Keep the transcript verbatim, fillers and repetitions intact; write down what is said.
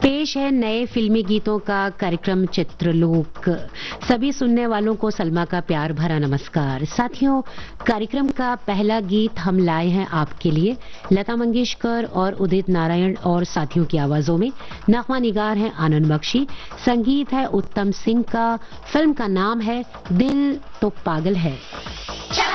पेश है नए फिल्मी गीतों का कार्यक्रम चित्रलोक। सभी सुनने वालों को सलमा का प्यार भरा नमस्कार। साथियों, कार्यक्रम का पहला गीत हम लाए हैं आपके लिए लता मंगेशकर और उदित नारायण और साथियों की आवाजों में। नगमा निगार है आनंद बख्शी, संगीत है उत्तम सिंह का। फिल्म का नाम है दिल तो पागल है।